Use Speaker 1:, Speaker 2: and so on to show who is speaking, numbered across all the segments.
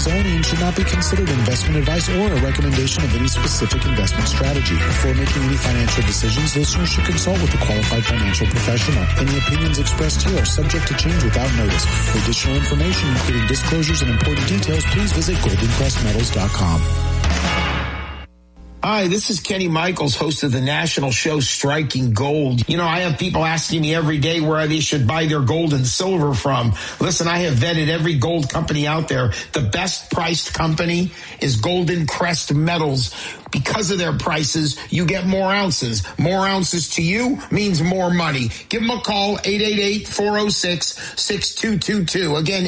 Speaker 1: purposes only and should not be considered investment advice or a recommendation of any specific investment strategy. Before making any financial decisions, listeners should consult with a qualified financial professional. Any opinions expressed here are subject to change without notice. For additional information, including disclosures and important details, please visit goldencrestmetals.com.
Speaker 2: Hi, this is Kenny Michaels, host of the national show Striking Gold. You know, I have people asking me every day where they should buy their gold and silver from. Listen, I have vetted every gold company out there. The best priced company is Golden Crest Metals. Because of their prices, you get more ounces. More ounces to you means more money. Give them a call, 888-406-6222. Again,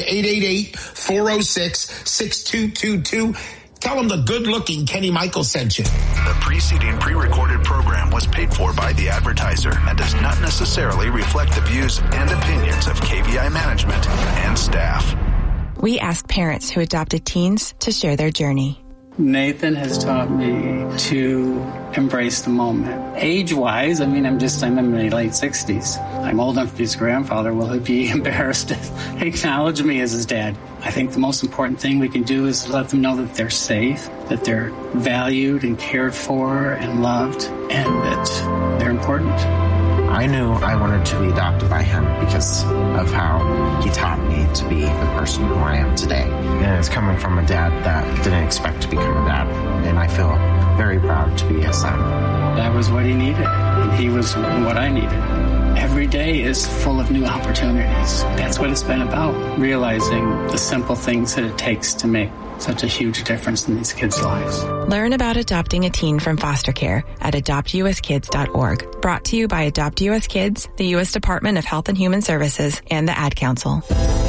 Speaker 2: 888-406-6222. Tell them the good-looking Kenny Michaels sent you.
Speaker 3: The preceding pre-recorded program was paid for by the advertiser and does not necessarily reflect the views and opinions of KVI management and staff.
Speaker 4: We ask parents who adopted teens to share their journey.
Speaker 5: Nathan has taught me to embrace the moment. Age-wise, I'm in my late 60s. I'm old enough to be his grandfather. Will he be embarrassed to acknowledge me as his dad? I think the most important thing we can do is let them know that they're safe, that they're valued and cared for and loved, and that they're important.
Speaker 6: I knew I wanted to be adopted by him because of how he taught me to be the person who I am today. And it's coming from a dad that didn't expect to become a dad. And I feel very proud to be his son.
Speaker 5: That was what he needed, and he was what I needed. Every day is full of new opportunities. That's what it's been about, realizing the simple things that it takes to make such a huge difference in these kids' lives.
Speaker 4: Learn about adopting a teen from foster care at adoptuskids.org. Brought to you by Adopt U.S. Kids, the U.S. Department of Health and Human Services, and the Ad Council.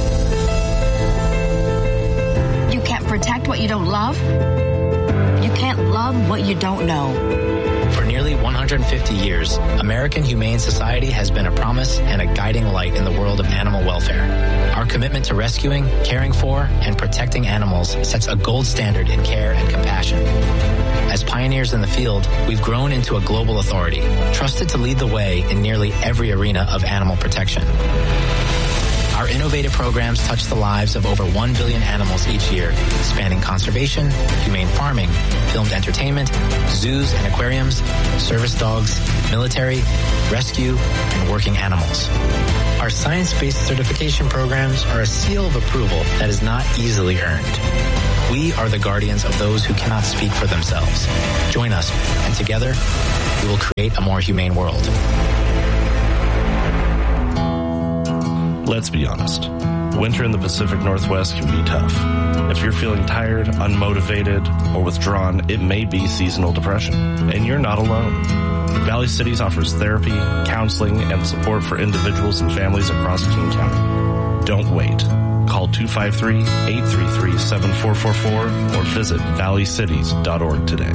Speaker 7: You can't protect what you don't love. You can't love what you don't know.
Speaker 8: For nearly 150 years, American Humane Society has been a promise and a guiding light in the world of animal welfare. Our commitment to rescuing, caring for, and protecting animals sets a gold standard in care and compassion. As pioneers in the field, we've grown into a global authority, trusted to lead the way in nearly every arena of animal protection. Our innovative programs touch the lives of over 1 billion animals each year, spanning conservation, humane farming, filmed entertainment, zoos and aquariums, service dogs, military, rescue, and working animals. Our science-based certification programs are a seal of approval that is not easily earned. We are the guardians of those who cannot speak for themselves. Join us, and together, we will create a more humane world.
Speaker 9: Let's be honest. Winter in the Pacific Northwest can be tough. If you're feeling tired, unmotivated, or withdrawn, it may be seasonal depression. And you're not alone. Valley Cities offers therapy, counseling, and support for individuals and families across King County. Don't wait. Call 253-833-7444 or visit valleycities.org today.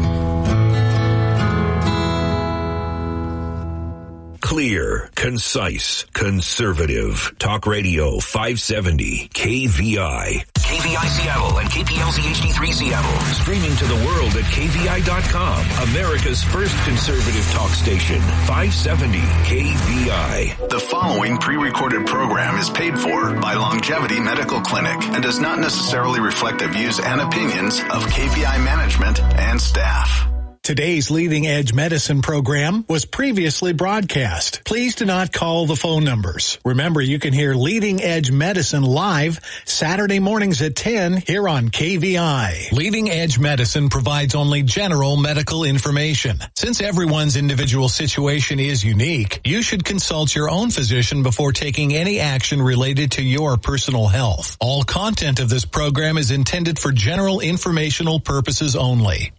Speaker 10: Clear, concise, conservative. Talk Radio 570 KVI. KVI Seattle and KPLZ HD3 Seattle. Streaming to the world at KVI.com. America's first conservative talk station. 570 KVI.
Speaker 3: The following pre-recorded program is paid for by Longevity Medical Clinic and does not necessarily reflect the views and opinions of KVI management and staff.
Speaker 11: Today's Leading Edge Medicine program was previously broadcast. Please do not call the phone numbers. Remember, you can hear Leading Edge Medicine live Saturday mornings at 10 here on KVI. Leading Edge Medicine provides only general medical information. Since everyone's individual situation is unique, you should consult your own physician before taking any action related to your personal health. All content of this program is intended for general informational purposes only.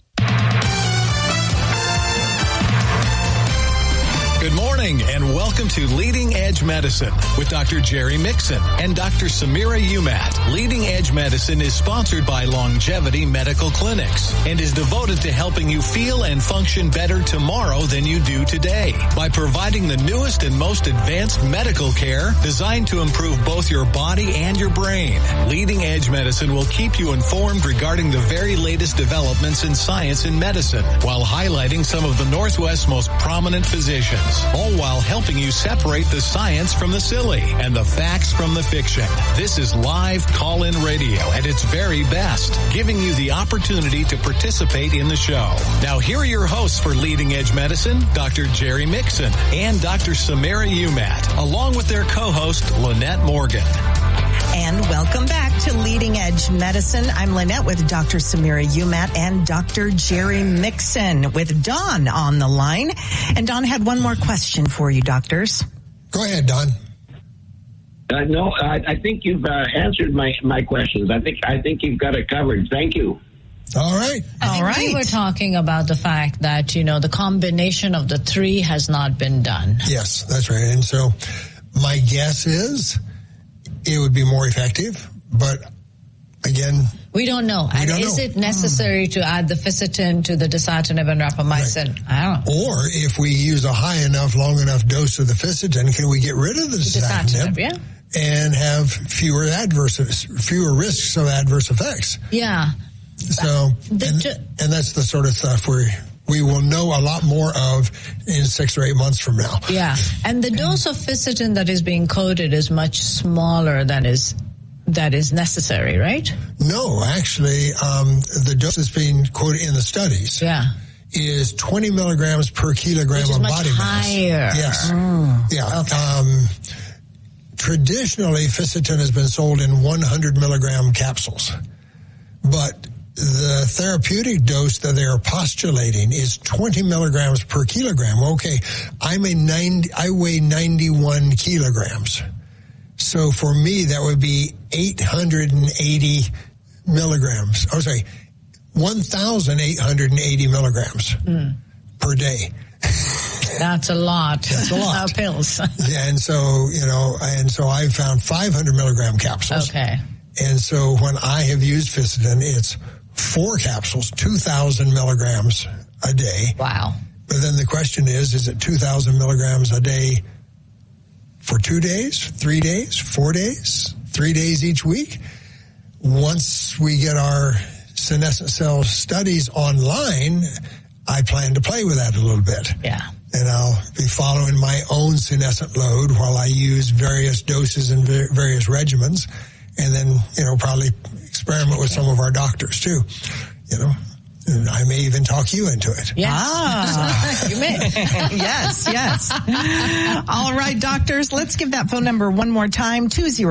Speaker 11: Good morning and welcome to Leading Edge Medicine with Dr. Jerry Mixon and Dr. Samira Umat. Leading Edge Medicine is sponsored by Longevity Medical Clinics and is devoted to helping you feel and function better tomorrow than you do today by providing the newest and most advanced medical care designed to improve both your body and your brain. Leading Edge Medicine will keep you informed regarding the very latest developments in science and medicine while highlighting some of the Northwest's most prominent physicians. Always while helping you separate the science from the silly and the facts from the fiction. This is live call-in radio at its very best, giving you the opportunity to participate in the show. Now, here are your hosts for Leading Edge Medicine, Dr. Jerry Mixon and Dr. Samira Umat, along with their co-host, Lynette Morgan.
Speaker 12: And welcome back to Leading Edge Medicine. I'm Lynette with Dr. Samira Umat and Dr. Jerry Mixon with Dawn on the line. And Dawn had one more question for you, doctors.
Speaker 13: Go ahead, Dawn.
Speaker 14: No, I think you've answered my questions. I think you've got it covered. Thank you.
Speaker 13: All right.
Speaker 15: We were talking about the fact that, the combination of the three has not been done.
Speaker 13: Yes, that's right. And so my guess is it would be more effective, but again,
Speaker 15: we don't know. And is it necessary to add the Fisetin to the dasatinib and rapamycin? Right. I don't know.
Speaker 13: Or if we use a high enough, long enough dose of the Fisetin, can we get rid of the dasatinib and have fewer risks of adverse effects?
Speaker 15: Yeah.
Speaker 13: So, and that's the sort of stuff we will know a lot more of in 6 or 8 months from now.
Speaker 15: Yeah. And the dose of Fisetin that is being coded is much smaller than that is necessary, right?
Speaker 13: No, actually, the dose that's being quoted in the studies is 20 milligrams per kilogram of body mass.
Speaker 15: Higher.
Speaker 13: Yes. Yeah. Okay. Traditionally, Fisetin has been sold in 100 milligram capsules, but the therapeutic dose that they are postulating is 20 milligrams per kilogram. Okay, I weigh 91 kilograms. So for me, that would be 880 milligrams. 1,880 milligrams per day.
Speaker 15: That's a lot.
Speaker 13: That's a lot.
Speaker 15: Of pills.
Speaker 13: Yeah, and so I found 500 milligram capsules.
Speaker 15: Okay.
Speaker 13: And so when I have used Fisetin, it's 4 capsules, 2,000 milligrams a day.
Speaker 15: Wow.
Speaker 13: But then the question is it 2,000 milligrams a day for 2 days, 3 days, 4 days, 3 days each week? Once we get our senescent cell studies online, I plan to play with that a little bit.
Speaker 15: Yeah.
Speaker 13: And I'll be following my own senescent load while I use various doses and various regimens. And then, probably experiment with some of our doctors too, and I may even talk you into it.
Speaker 15: Yes. You may.
Speaker 12: Yes. All right, doctors, let's give that phone number one more time,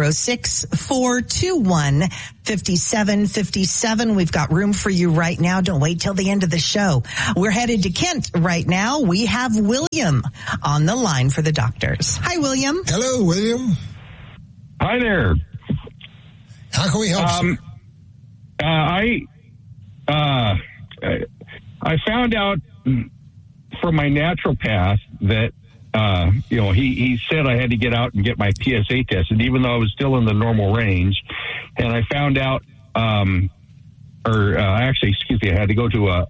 Speaker 12: 206-421-5757. We've got room for you right now. Don't wait till the end of the show. We're headed to Kent right now. We have William on the line for the doctors. Hi, William.
Speaker 13: Hello, William.
Speaker 16: Hi there.
Speaker 13: How can we help you?
Speaker 16: I found out from my naturopath that, he said I had to get out and get my PSA tested, even though I was still in the normal range. And I found out, I had to go to a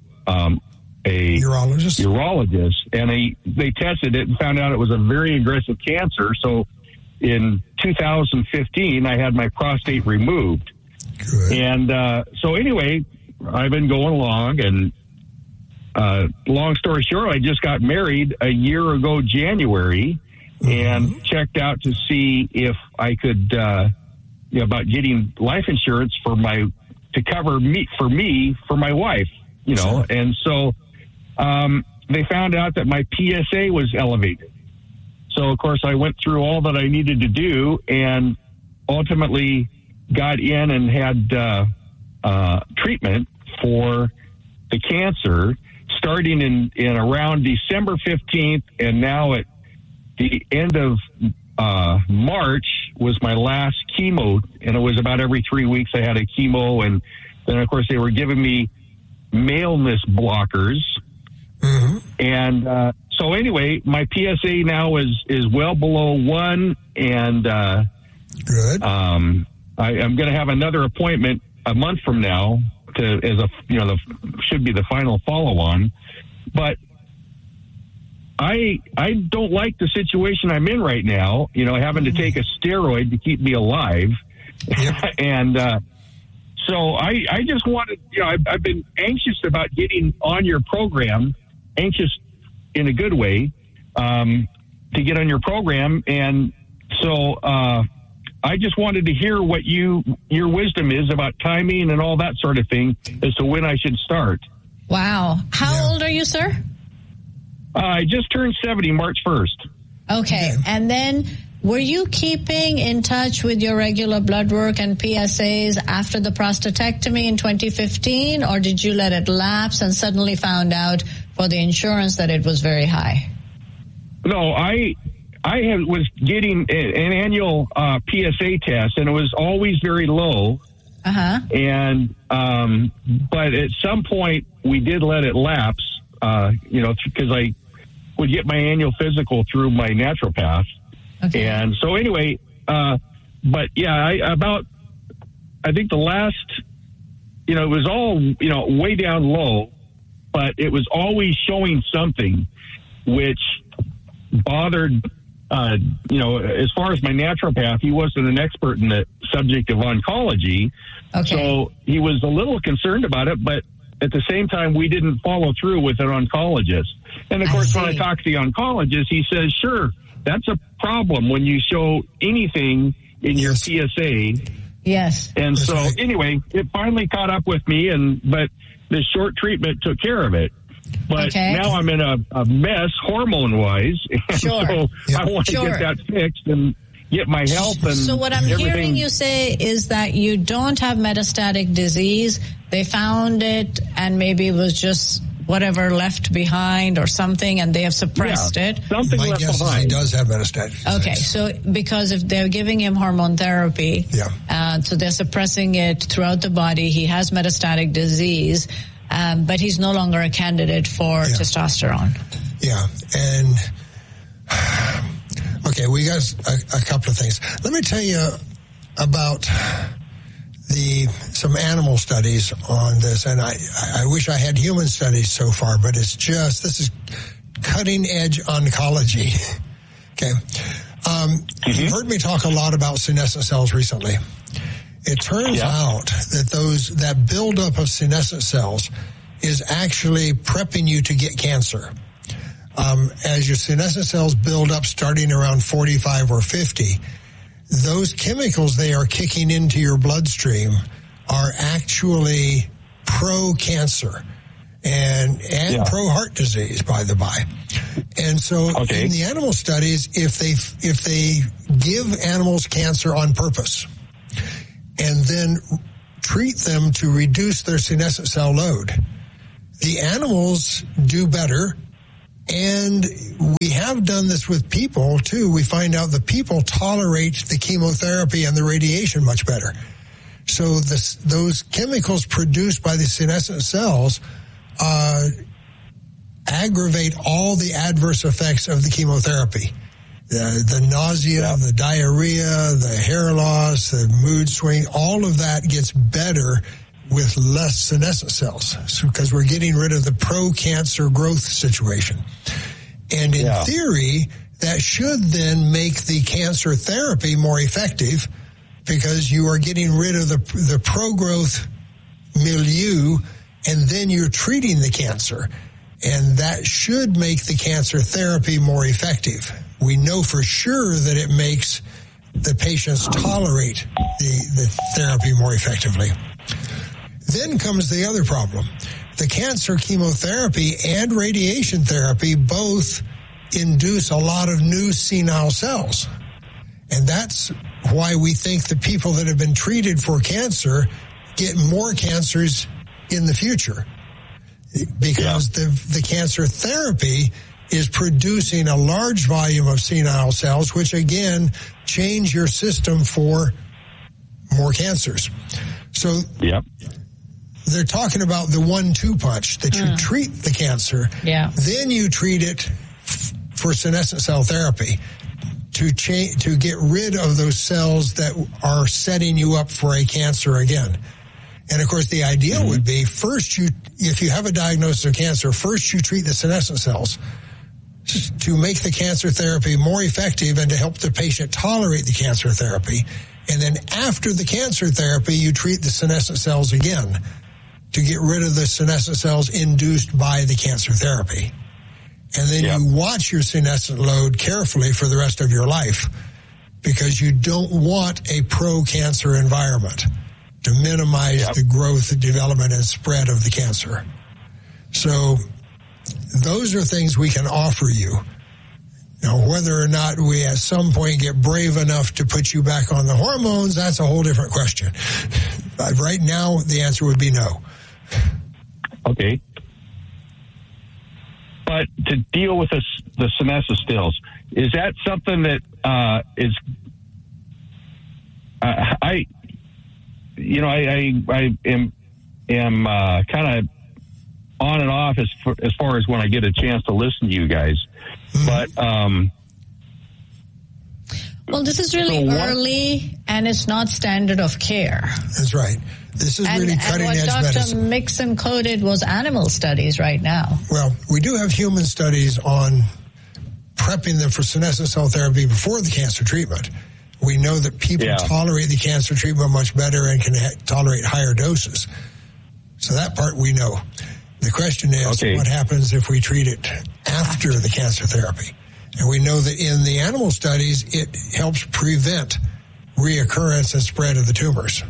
Speaker 16: urologist, and they tested it and found out it was a very aggressive cancer. So in 2015, I had my prostate removed.
Speaker 13: Good.
Speaker 16: And so anyway, I've been going along, and long story short, I just got married a year ago, January, and checked out to see if I could, about getting life insurance to cover for my wife,
Speaker 13: Sure.
Speaker 16: And so they found out that my PSA was elevated. So, of course, I went through all that I needed to do and ultimately got in and had
Speaker 17: treatment for the cancer starting in around December 15th, and now at the end of March was my last chemo, and it was about every 3 weeks I had a chemo, and then of course they were giving me maleness blockers.
Speaker 13: Mm-hmm.
Speaker 17: And so anyway, my PSA now is well below 1, and
Speaker 13: good.
Speaker 17: I'm going to have another appointment a month from now should be the final follow-on. But I don't like the situation I'm in right now, having to take a steroid to keep me alive.
Speaker 13: Yep.
Speaker 17: And so I just wanted, I've been anxious about getting on your program, anxious in a good way,
Speaker 16: to get on your program, and so I just wanted to hear what your wisdom is about timing and all that sort of thing as to when I should start.
Speaker 15: Wow. How old are you, sir?
Speaker 16: I just turned 70 March 1st.
Speaker 15: Okay. And then were you keeping in touch with your regular blood work and PSAs after the prostatectomy in 2015, or did you let it lapse and suddenly found out for the insurance that it was very high?
Speaker 16: No, I was getting an annual PSA test, and it was always very low. And but at some point we did let it lapse, because I would get my annual physical through my naturopath. Okay. And so anyway, but yeah, I think the last, it was all, way down low, but it was always showing something which bothered, as far as my naturopath, he wasn't an expert in the subject of oncology. Okay. So he was a little concerned about it, but at the same time, we didn't follow through with an oncologist. And of course, when I talked to the oncologist, he says, sure, that's a problem when you show anything in your PSA.
Speaker 15: Yes.
Speaker 16: And so anyway, it finally caught up with me, but the short treatment took care of it. But now I'm in a mess hormone-wise. And so I want to get that fixed and get my health. And
Speaker 15: so what I'm hearing you say is that you don't have metastatic disease. They found it, and maybe it was just whatever left behind or something, and they have suppressed it.
Speaker 16: Something
Speaker 13: My
Speaker 16: left
Speaker 13: guess
Speaker 16: behind.
Speaker 13: Is he does have metastatic disease.
Speaker 15: Okay, so because if they're giving him hormone therapy, so they're suppressing it throughout the body, he has metastatic disease, but he's no longer a candidate for testosterone.
Speaker 13: Yeah, and okay, we got a couple of things. Let me tell you about some animal studies on this, and I wish I had human studies so far, but this is cutting edge oncology. Okay. You've heard me talk a lot about senescent cells recently. It turns out that that buildup of senescent cells is actually prepping you to get cancer. As your senescent cells build up starting around 45 or 50, those chemicals they are kicking into your bloodstream are actually pro-cancer and pro-heart disease, by the by. And so in the animal studies, if they give animals cancer on purpose and then treat them to reduce their senescent cell load, the animals do better. And we have done this with people, too. We find out that people tolerate the chemotherapy and the radiation much better. So those chemicals produced by the senescent cells aggravate all the adverse effects of the chemotherapy. The nausea, the diarrhea, the hair loss, the mood swing, all of that gets better with less senescent cells, because we're getting rid of the pro-cancer growth situation. And in theory, that should then make the cancer therapy more effective, because you are getting rid of the pro-growth milieu, and then you're treating the cancer. And that should make the cancer therapy more effective. We know for sure that it makes the patients tolerate the therapy more effectively. Then comes the other problem. The cancer chemotherapy and radiation therapy both induce a lot of new senile cells. And that's why we think the people that have been treated for cancer get more cancers in the future. Because the cancer therapy is producing a large volume of senile cells, which again change your system for more cancers. So they're talking about the 1-2 punch, that you treat the cancer, then you treat it for senescent cell therapy to get rid of those cells that are setting you up for a cancer again. And of course, the ideal would be if you have a diagnosis of cancer, first you treat the senescent cells to make the cancer therapy more effective and to help the patient tolerate the cancer therapy. And then after the cancer therapy, you treat the senescent cells again to get rid of the senescent cells induced by the cancer therapy. And then you watch your senescent load carefully for the rest of your life, because you don't want a pro-cancer environment to minimize the growth, development, and spread of the cancer. So those are things we can offer you. Now, whether or not we at some point get brave enough to put you back on the hormones, that's a whole different question. But right now, the answer would be no.
Speaker 16: Okay. But to deal with the senescent stills, is that something that is? I am kind of on and off as far as when I get a chance to listen to you guys, but
Speaker 15: well, this is really early, and it's not standard of care.
Speaker 13: That's right. This is really cutting edge medicine.
Speaker 15: And what Dr. Mixon quoted was animal studies right now.
Speaker 13: Well, we do have human studies on prepping them for senescent cell therapy before the cancer treatment. We know that people tolerate the cancer treatment much better and can tolerate higher doses. So that part we know. The question is, what happens if we treat it after the cancer therapy? And we know that in the animal studies, it helps prevent reoccurrence and spread of the tumors.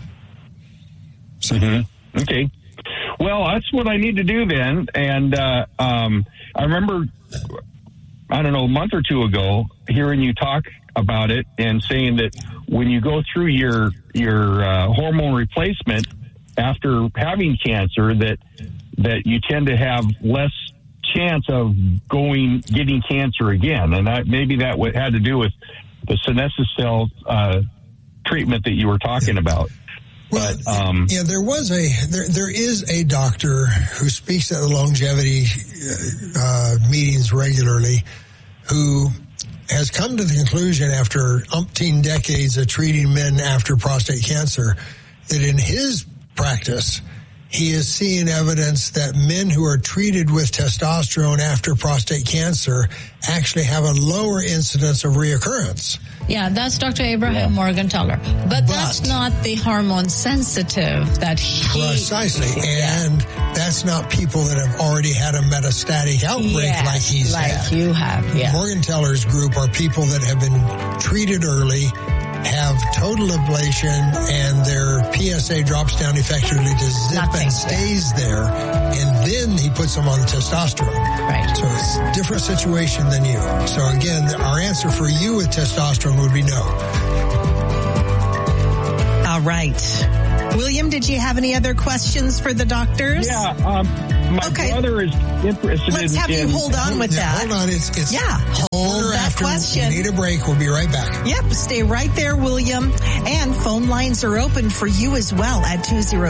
Speaker 13: So.
Speaker 16: Okay. Well, that's what I need to do then. And I remember, I don't know, a month or two ago, hearing you talk about it and saying that when you go through your hormone replacement after having cancer, that you tend to have less chance of getting cancer again. And maybe that had to do with the senescent cell treatment that you were talking about.
Speaker 13: Well, there is a doctor who speaks at the longevity meetings regularly who has come to the conclusion after umpteen decades of treating men after prostate cancer that in his practice, he is seeing evidence that men who are treated with testosterone after prostate cancer actually have a lower incidence of reoccurrence.
Speaker 15: Yeah, that's Dr. Abraham Morgentaler. But that's not the hormone sensitive that he...
Speaker 13: Precisely. And that's not people that have already had a metastatic outbreak like he's had.
Speaker 15: Like you have,
Speaker 13: Morgentaler's group are people that have been treated early, have total ablation, and their PSA drops down effectively to zip and stays there, and then he puts them on testosterone.
Speaker 15: Right.
Speaker 13: So it's a different situation than you. So again, our answer for you with testosterone would be no.
Speaker 12: All right. William, did you have any other questions for the doctors?
Speaker 16: Yeah, my brother is interested
Speaker 12: Let's have you hold on with that.
Speaker 13: Hold on.
Speaker 12: Hold that question.
Speaker 13: We need a break. We'll be right back.
Speaker 12: Yep, stay right there, William. And phone lines are open for you as well at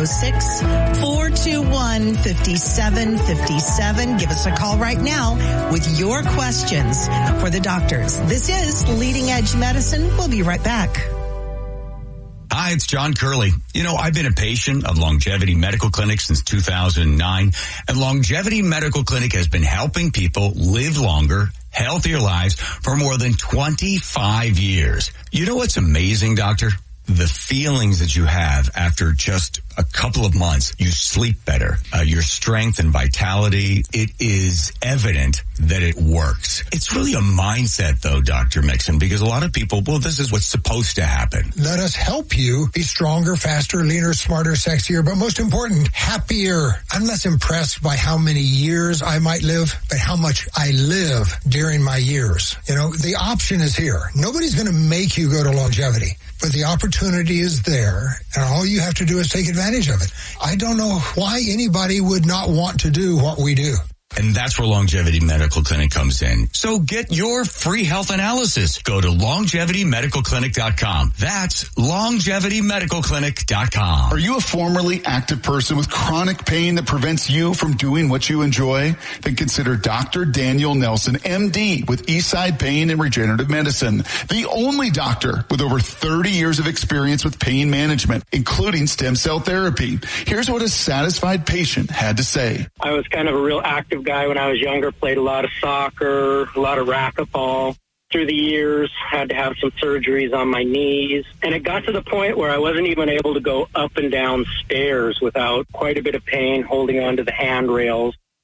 Speaker 12: 206-421-5757. Give us a call right now with your questions for the doctors. This is Leading Edge Medicine. We'll be right back.
Speaker 18: Hi, it's John Curley. You know, I've been a patient of Longevity Medical Clinic since 2009, and Longevity Medical Clinic has been helping people live longer, healthier lives for more than 25 years. You know what's amazing, Doctor? The feelings that you have after just a couple of months. You sleep better. Your strength and vitality, it is evident that it works. It's really a mindset, though, Dr. Mixon, because a lot of people, well, this is what's supposed to happen.
Speaker 13: Let us help you be stronger, faster, leaner, smarter, sexier, but most important, happier. I'm less impressed by how many years I might live, but how much I live during my years. You know, the option is here. Nobody's going to make you go to longevity, but the opportunity is there, and all you have to do is take advantage of it. I don't know why anybody would not want to do what we do.
Speaker 18: And that's where Longevity Medical Clinic comes in. So get your free health analysis. Go to LongevityMedicalClinic.com. That's LongevityMedicalClinic.com.
Speaker 19: Are you a formerly active person with chronic pain that prevents you from doing what you enjoy? Then consider Dr. Daniel Nelson, MD, with Eastside Pain and Regenerative Medicine. The only doctor with over 30 years of experience with pain management, including stem cell therapy. Here's what a satisfied patient had to say.
Speaker 20: I was kind of a real active guy when I was younger, played a lot of soccer, a lot of racquetball. Through the years, had to have some surgeries on my knees. And it got to the point where I wasn't even able to go up and down stairs without quite a bit of pain holding onto the handrails.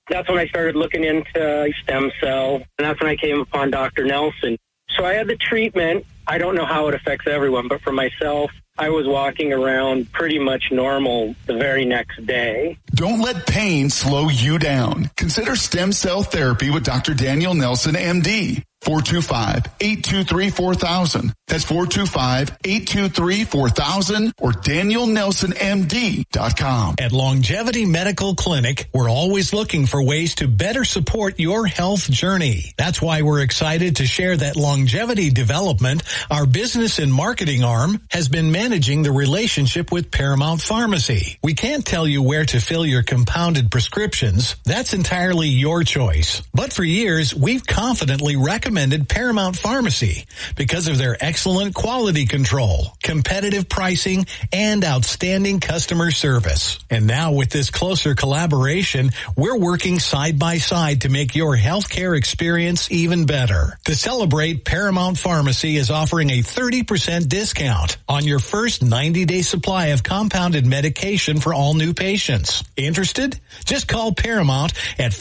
Speaker 20: That's when I started looking into stem cell, and that's when I came upon Dr. Nelson. So I had the treatment. I don't know how it affects everyone, but for myself, I was walking around pretty much normal the very next day.
Speaker 19: Don't let pain slow you down. Consider stem cell therapy with Dr. Daniel Nelson, MD. 425-823-4000. That's 425-823-4000 or DanielNelsonMD.com.
Speaker 11: At Longevity Medical Clinic, we're always looking for ways to better support your health journey. That's why we're excited to share that Longevity Development, our business and marketing arm, has been managing the relationship with Paramount Pharmacy. We can't tell you where to fill your compounded prescriptions. That's entirely your choice. But for years, we've confidently recommended Paramount Pharmacy because of their excellent quality control, competitive pricing, and outstanding customer service. And now with this closer collaboration, we're working side by side to make your healthcare experience even better. To celebrate, Paramount Pharmacy is offering a 30% discount on your first 90-day supply of compounded medication for all new patients. Interested? Just call Paramount at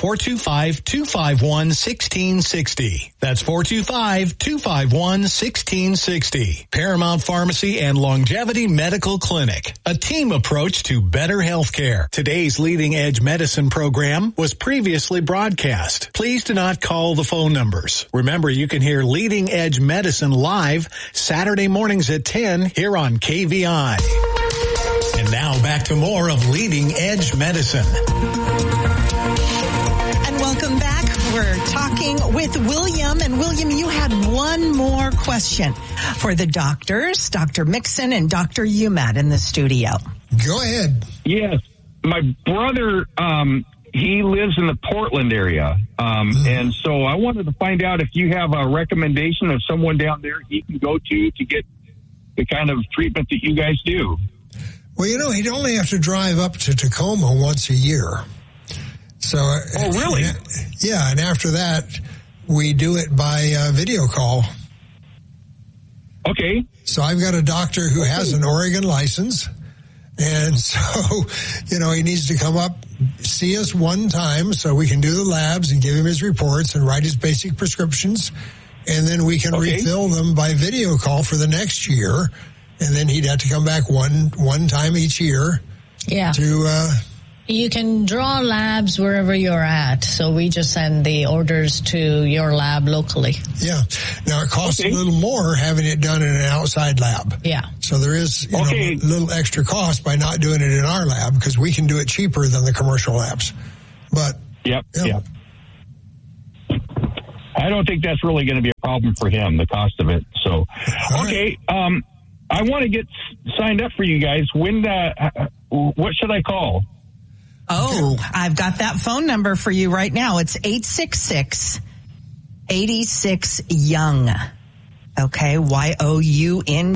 Speaker 11: 425-251-1660. That's 425-251-1660. Paramount Pharmacy and Longevity Medical Clinic. A team approach to better health care. Today's Leading Edge Medicine program was previously broadcast. Please do not call the phone numbers. Remember, you can hear Leading Edge Medicine live Saturday mornings at 10 here on KVI. And now back to more of Leading Edge Medicine.
Speaker 12: And welcome back. We're talking with William. And William, you had one more question for the doctors, Dr. Mixon and Dr. Umat in the studio.
Speaker 13: Go ahead.
Speaker 16: Yes. My brother, he lives in the Portland area. And so I wanted to find out if you have a recommendation of someone down there he can go to get the kind of treatment that you guys do.
Speaker 13: Well, he'd only have to drive up to Tacoma once a year. So,
Speaker 16: oh, really?
Speaker 13: Yeah, and after that, we do it by video call.
Speaker 16: Okay.
Speaker 13: So I've got a doctor who has an Oregon license, and so, he needs to come up, see us one time so we can do the labs and give him his reports and write his basic prescriptions, and then we can refill them by video call for the next year, and then he'd have to come back one time each year.
Speaker 15: Yeah. You can draw labs wherever you're at, so we just send the orders to your lab locally.
Speaker 13: Yeah. Now, it costs a little more having it done in an outside lab.
Speaker 15: Yeah.
Speaker 13: So there is a little extra cost by not doing it in our lab because we can do it cheaper than the commercial labs. But
Speaker 16: Yep. I don't think that's really going to be a problem for him, the cost of it. So, I want to get signed up for you guys. When? What should I call?
Speaker 12: Oh, I've got that phone number for you right now. It's 866-86-YOUNG. Okay, YOUNG.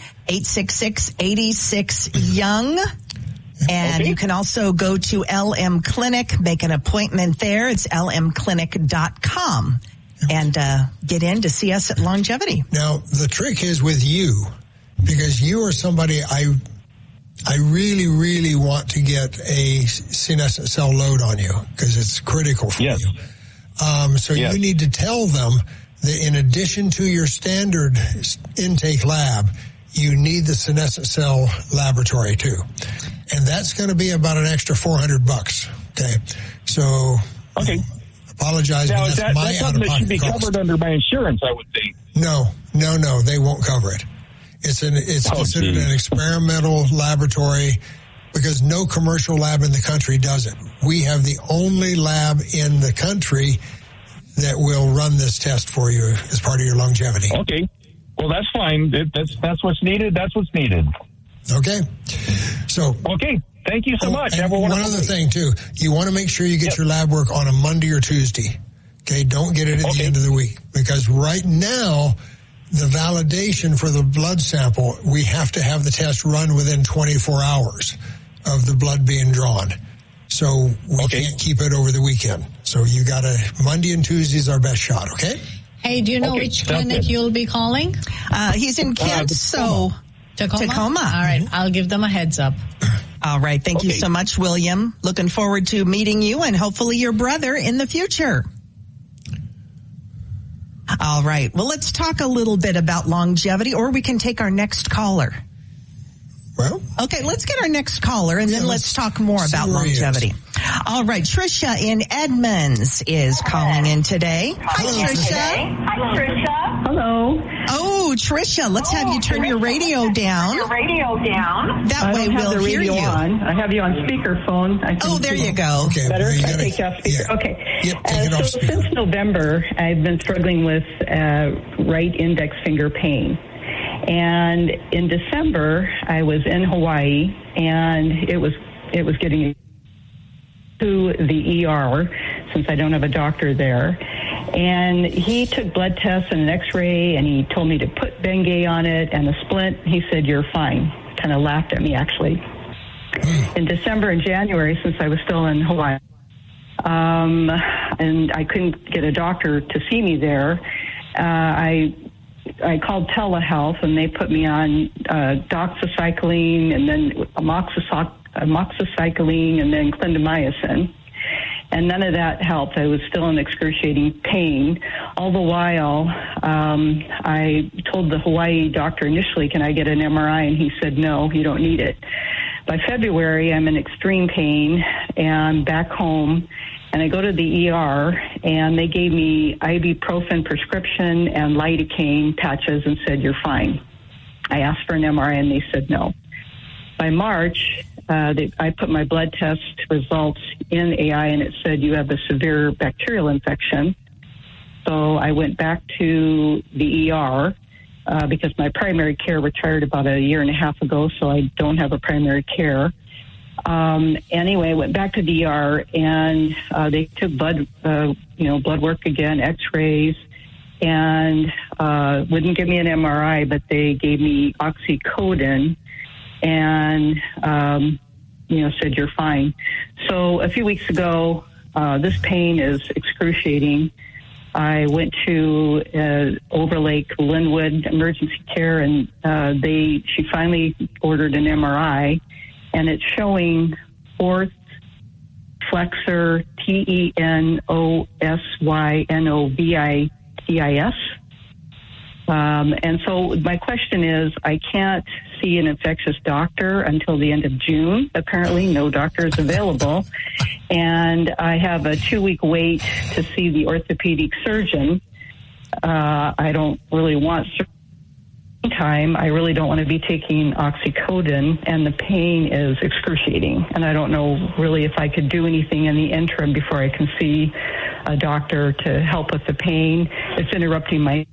Speaker 12: 866-86-YOUNG. And you can also go to LM Clinic, make an appointment there. It's lmclinic.com. And get in to see us at Longevity.
Speaker 13: Now, the trick is with you, because you are somebody I really, really want to get a senescent cell load on you because it's critical for you. So you need to tell them that in addition to your standard intake lab, you need the senescent cell laboratory too. And that's going to be about an extra $400. Okay. So apologize.
Speaker 16: Now,
Speaker 13: that's my
Speaker 16: that's something that should be
Speaker 13: cost.
Speaker 16: covered under my insurance, I would think.
Speaker 13: No, they won't cover it. It's considered an experimental laboratory because no commercial lab in the country does it. We have the only lab in the country that will run this test for you as part of your longevity.
Speaker 16: Okay. Well, that's fine. That's what's needed. That's what's needed.
Speaker 13: Okay. So.
Speaker 16: Okay. Thank you so much. Have a
Speaker 13: one other thing too. You want to make sure you get your lab work on a Monday or Tuesday. Okay. Don't get it at the end of the week because right now, the validation for the blood sample, we have to have the test run within 24 hours of the blood being drawn. So we can't keep it over the weekend. So you got to, Monday and Tuesday is our best shot, okay?
Speaker 15: Hey, do you know which clinic you'll be calling?
Speaker 12: He's in Kent, so
Speaker 15: Tacoma? All right, I'll give them a heads up.
Speaker 12: All right. Thank you so much, William. Looking forward to meeting you and hopefully your brother in the future. All right. Well, let's talk a little bit about longevity, or we can take our next caller.
Speaker 13: Well,
Speaker 12: okay, let's get our next caller, and then let's talk more about longevity. All right, Tricia in Edmonds is calling in today. Hi, Tricia.
Speaker 21: Hello.
Speaker 12: Oh, Tricia, let's have you turn your radio down. That way we'll hear you.
Speaker 21: I have you on speakerphone.
Speaker 12: There you go.
Speaker 21: Okay, better if I take you off speaker. Yeah. Okay.
Speaker 13: Yep, take it off speaker.
Speaker 21: Since November, I've been struggling with right index finger pain. And in December, I was in Hawaii, and it was getting to the ER since I don't have a doctor there. And he took blood tests and an X-ray, and he told me to put Bengay on it and a splint. He said, "You're fine." Kind of laughed at me, actually. In December and January, since I was still in Hawaii, and I couldn't get a doctor to see me there, I called telehealth, and they put me on doxycycline, and then amoxicillin, and then clindamycin. And none of that helped. I was still in excruciating pain. All the while, I told the Hawaii doctor initially, "Can I get an MRI?" And he said, "No, you don't need it." By February, I'm in extreme pain, and I'm back home. And I go to the ER, and they gave me ibuprofen prescription and lidocaine patches and said, "You're fine." I asked for an MRI, and they said no. By March, I put my blood test results in AI, and it said, "You have a severe bacterial infection." So I went back to the ER because my primary care retired about a year and a half ago, so I don't have a primary care. Anyway, I went back to the ER, and they took blood work again, X-rays, and wouldn't give me an MRI, but they gave me oxycodone, and said, "You're fine." So a few weeks ago, this pain is excruciating. I went to Overlake Linwood Emergency Care, and she finally ordered an MRI. And it's showing fourth flexor tenosynovitis. And so my question is, I can't see an infectious doctor until the end of June. Apparently, no doctor is available. And I have a 2-week wait to see the orthopedic surgeon. I don't really want time. I really don't want to be taking oxycodone, and the pain is excruciating. And I don't know really if I could do anything in the interim before I can see a doctor to help with the pain. It's interrupting my